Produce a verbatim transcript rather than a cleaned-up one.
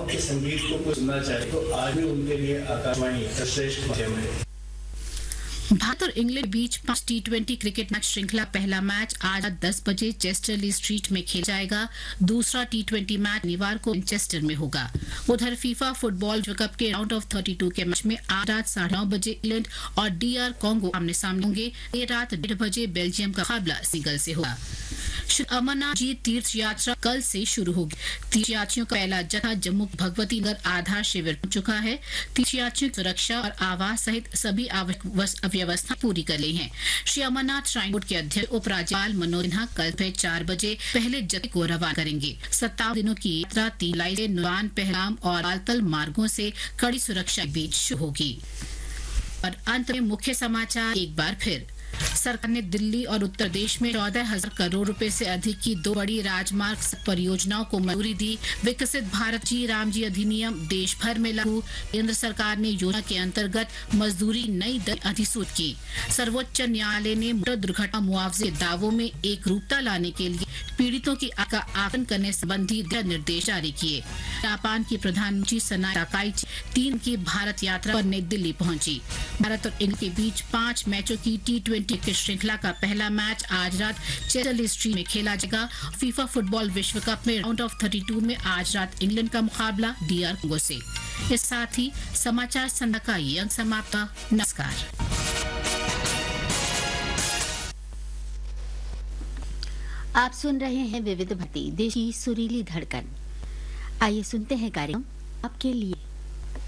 के संगीत को कोई सुनना चाहे तो आज भी उनके लिए आकाशवाणी श्रेष्ठ माध्यम है। भारत और इंग्लैंड के बीच पांच टी ट्वेंटी क्रिकेट मैच श्रृंखला पहला मैच आज दस बजे चेस्टरली स्ट्रीट में खेला जाएगा। दूसरा टी ट्वेंटी मैच शनिवार को मैनचेस्टर में होगा। उधर फीफा फुटबॉल विश्व कप के राउंड ऑफ थर्टी टू के मैच में आज रात साढ़े नौ बजे इंग्लैंड और डीआर कॉन्गो आमने सामने होंगे। ये रात डेढ़ बजे बेल्जियम का मुकाबला सीगल से होगा। श्री अमरनाथ जी तीर्थ यात्रा कल से शुरू होगी। तीर्थयात्रियों का पहला जत्था जम्मू के भगवती नगर आधार शिविर पहुंच चुका है। तीर्थयात्रियों की सुरक्षा और आवास सहित सभी आवश्यक व्यवस्था पूरी कर ली है। श्री अमरनाथ श्राइन बोर्ड के अध्यक्ष उपराज्यपाल मनोज सिन्हा कल सुबह चार बजे पहले जत्थे को रवाना करेंगे। सत्तावन दिनों की यात्रा तीन जुलाई से नुमान, पहलगाम और बालतल मार्गों से कड़ी सुरक्षा के बीच शुरू होगी। और अंत में मुख्य समाचार एक बार फिर। सरकार ने दिल्ली और उत्तर प्रदेश में चौदह हजार करोड़ रुपए से अधिक की दो बड़ी राजमार्ग परियोजनाओं को मंजूरी दी। विकसित भारत जी राम जी अधिनियम देश भर में लागू। केंद्र सरकार ने योजना के अंतर्गत मजदूरी नई दर अधिसूचित की। सर्वोच्च न्यायालय ने मोटर दुर्घटना मुआवजे दावों में एक रूपता लाने के लिए पीड़ितों की आय का आकलन करने संबंधी निर्देश जारी किए। जापान की प्रधानमंत्री सनाए ताकाइची तीन की भारत यात्रा पर नई दिल्ली पहुंची। भारत और इंग्लैंड के बीच पांच मैचों की टी ट्वेंटी की श्रृंखला का पहला मैच आज रात चेस्टरली स्ट्रीट में खेला जाएगा। फीफा फुटबॉल विश्व कप में राउंड ऑफ थर्टी टू में आज रात इंग्लैंड का मुकाबला डीआर कॉन्गो से। इस साथ ही समाचार संध्या का ये अंक समाप्त। नमस्कार। आप सुन रहे हैं विविध भारती देश की सुरीली धड़कन। आइए सुनते हैं कार्यक्रम आपके लिए।